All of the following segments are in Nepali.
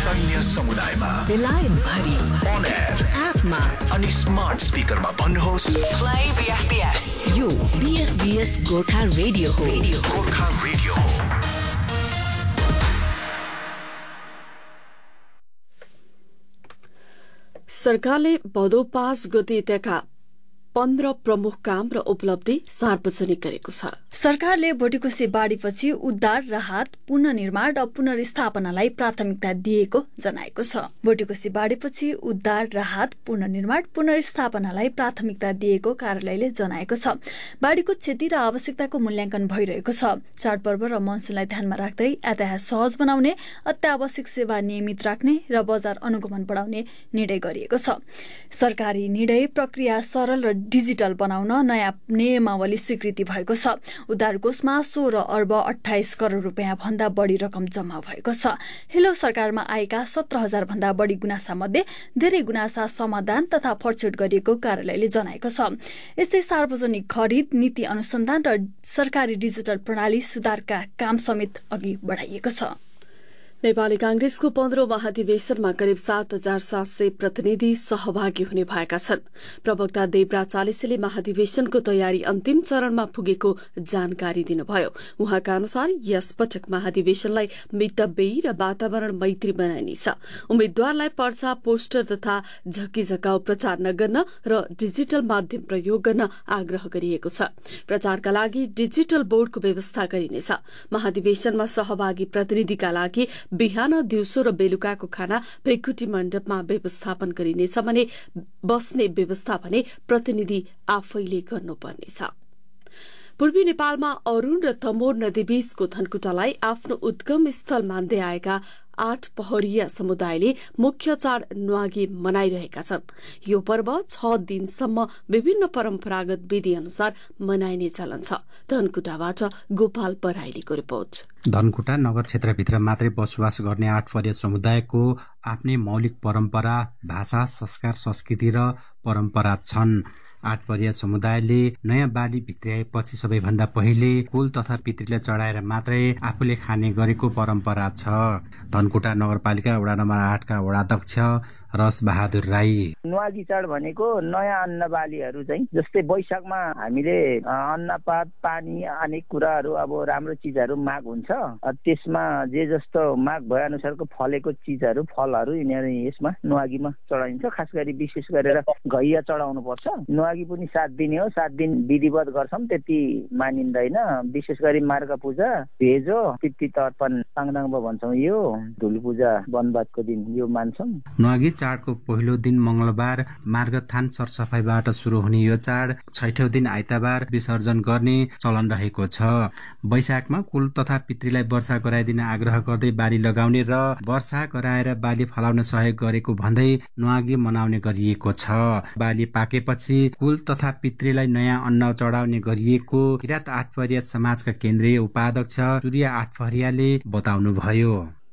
सैन्य समुदायमा बेलायत भरि on air एपमा अनि स्मार्ट स्पिकरमा भन्नुहोस् प्ले बीएफबीएस यो बीएफबीएस गोर्खा रेडियो हो गोर्खा रेडियो हो। सरकारले भदौ 5 गतेका 15 प्रमुख काम र उपलब्धि सार्वजनिक गरेको छ। सरकारले भोटिकोशी बाढीपछि उद्धार, राहत, पुनर्निर्माण र पुनर्स्थापनालाई प्राथमिकता दिएको जनाएको छ। भोटिकोशी बाढीपछि उद्धार, राहत, पुनर्निर्माण, पुनर्स्थापनालाई प्राथमिकता दिएको कार्यालयले जनाएको छ। बाढीको क्षति र आवश्यकताको मूल्याङ्कन भइरहेको छ। चाडपर्व र मनसुनलाई ध्यानमा राख्दै यातायात सहज बनाउने, अत्यावश्यक सेवा नियमित राख्ने र बजार अनुगमन बढाउने निर्णय गरिएको छ। सरकारी निर्णय प्रक्रिया सरल र डिजिटल बनाउन नयाँ नियमावली स्वीकृति भएको छ। उद्धार कोषमा 16 अर्ब 28 करोड रुपियाँ भन्दा बढी रकम जम्मा भएको छ। हिलो सरकारमा आएका 17,000 भन्दा बढी गुनासा मध्ये धेरै गुनासा समाधान तथा फरछोट गरिएको कार्यालयले जनाएको छ। यस्तै सार्वजनिक खरिद, नीति अनुसन्धान र सरकारी डिजिटल प्रणाली सुधारका काम समेत अघि बढाइएको छ। नेपाली कांग्रेसको 15औं महाधिवेशनमा करिब 7,700 प्रतिनिधि सहभागी हुने भएका छन्। प्रवक्ता देवराज चालिसेले महाधिवेशनको तयारी अन्तिम चरणमा पुगेको जानकारी दिनुभयो। उहाँका अनुसार यस पटक महाधिवेशनलाई मितव्ययी र वातावरण मैत्री बनाइनेछ। उम्मेद्वारलाई पर्चा, पोस्टर तथा झक्कीझकाउ प्रचार नगर्न र डिजिटल माध्यम प्रयोग गर्न आग्रह गरिएको छ। प्रचारका लागि डिजिटल बोर्डको व्यवस्था गरिनेछ। महाधिवेशनमा सहभागी प्रतिनिधिका लागि बिहान, दिउँसो र बेलुकाको खाना भृकुटी मण्डपमा व्यवस्थापन गरिनेछ भने बस्ने व्यवस्था भने प्रतिनिधि आफैले गर्नुपर्नेछ। पूर्वी नेपालमा अरूण र तमोर नदीबीचको धनकुटालाई आफ्नो उद्गम स्थल मान्दै आएका 8 पहरिया समुदायले मुख्य चाड न्वागी मनाइरहेका छन्। यो पर्व 6 दिनसम्म विभिन्न परम्परागत विधि अनुसार मनाइने चलन छ। धनकुटाबाट गोपाल पराइलीको रिपोर्ट। धनकुटा नगर क्षेत्रभित्र मात्रै बसोबास गर्ने 8 पहरिया समुदायको आफ्नै मौलिक परम्परा, भाषा, संस्कार, संस्कृति र परम्परा छन्। 8 पहरिया समुदायले नयाँ बाली भित्र्याएपछि सबैभन्दा पहिले कुल तथा पितृलाई चढाएर मात्रै आफूले खाने गरेको परम्परा छ। धनकुटा नगरपालिका वडा नम्बर 8 का वडाध्यक्ष रस बहादुर राई। न्वागी चाड भनेको नयाँ अन्न बालीहरू चाहिँ जस्तै वैशाखमा हामीले अन्नपात, पानी, अनेक कुराहरू अब राम्रो चिजहरू माग हुन्छ। त्यसमा जे जस्तो माग भए अनुसारको फलेको चिजहरू, फलहरू यिनीहरू यसमा न्वागीमा चढाइन्छ। खास गरी विशेष गरेर घैया चढाउनु पर्छ। न्वागी पनि 7 दिन हो। 7 दिन विधिवत गर्छौँ, त्यति मानिँदैन। विशेष गरी मार्ग पूजा, भेजो, पितृ तर्पण, साङदाङ भन्छौँ, यो धुल पूजा वनवासको दिन यो मान्छौँ। न्वागी चाडको पहिलो दिन मंगलबार मार्गथान सरसफाइबाट सुरु हुने यो चाड 6औं दिन आइतबार विसर्जन गर्ने चलन रहेको छ। वैशाखमा कुल तथा पितृलाई वर्षा गराइदिन आग्रह गर्दै बाली लगाउने र वर्षा गराएर बाली फलाउन सहयोग गरेको भन्दै न्वागी मनाउने गरिएको छ। बाली पाकेपछि कुल तथा पितृलाई नयाँ अन्न चढाउने गरिएको किरात 8 पहरिया समाजका केन्द्रीय उपाध्यक्ष सूर्य 8 पहरियाले बताउनुभयो।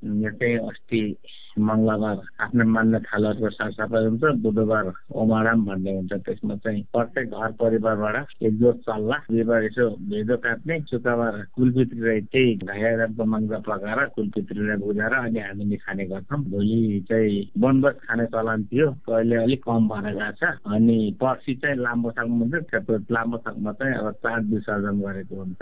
अस्ति मंगलबार आफ्नो मान्न थालहरूको सरसफाइ हुन्छ, बुधबार ओमाराम भन्ने हुन्छ। त्यसमा चाहिँ प्रत्येक घर परिवारबाट एकजोट चल्ला, बिहिबार यसो भेदो काट्ने, शुक्रबार कुलपितृलाई त्यही घाइरामको माङ्जा पकाएर कुलपितृलाई बुझाएर अनि हामीले खाने गर्छौँ। भोलि चाहिँ वनवास खाने चलन थियो, अहिले अलिक कम भएर गएको छ। अनि पर्सि चाहिँ लामोसाङमा हुन्छ, त्यो लामोसाङमा चाहिँ अब चाड विसर्जन गरेको हुन्छ।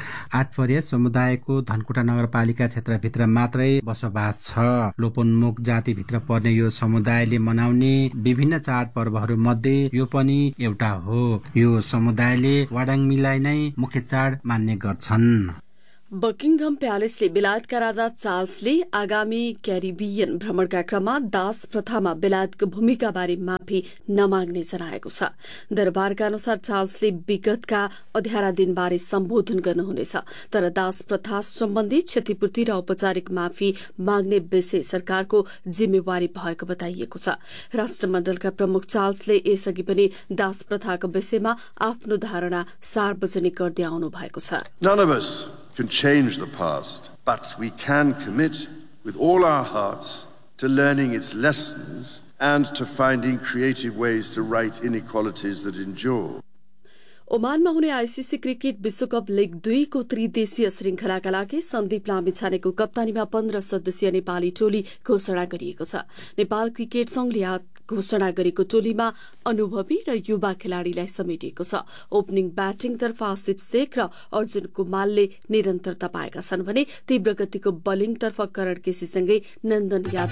8 पहरिया समुदायको धनकुटा नगरपालिका क्षेत्रभित्र मात्रै बसोबास छ। लोपोन्मुख जातिभित्र पर्ने यो समुदायले मनाउने विभिन्न चाड पर्वहरू मध्ये यो पनि एउटा हो। यो समुदायले वाडाङमीलाई नै मुख्य चाड मान्ने गर्छन्। बकिङहम प्यालेसले बेलायतका राजा चार्ल्सले आगामी क्यारिबियन भ्रमणका क्रममा दास प्रथामा बेलायतको भूमिकाबारे माफी नमाग्ने जनाएको छ। दरबारका अनुसार चार्ल्सले विगतका अध्यारा दिनबारे सम्बोधन गर्नुहुनेछ, तर दास प्रथा सम्बन्धी क्षतिपूर्ति र औपचारिक माफी माग्ने विषय सरकारको जिम्मेवारी भएको बताइएको छ। राष्ट्रमण्डलका प्रमुख चार्ल्सले यसअघि पनि दास प्रथाको विषयमा आफ्नो धारणा सार्वजनिक गर्दै आउनु भएको छ। can change the past, but we can commit with all our hearts to learning its lessons and to finding creative ways to right inequalities that endure. ओमानमा हुने आईसीसी क्रिकेट विश्वकप लीग 2 को त्रिदेशीय श्रृंखलाका लागि सन्दीप लामिछानेको कप्तानीमा 15 सदस्यीय नेपाली टोली घोषणा गरिएको छ। नेपाल क्रिकेट संघले घोषणा गरेको टोलीमा अनुभवी र युवा खेलाड़ीलाई समेटिएको छ। ओपनिङ ब्याटिङतर्फ आसिफ शेख र अर्जुन कुमालले निरन्तरता पाएका छन् भने तीव्र गतिको बलिङतर्फ करण केसीसँगै नन्दन यादव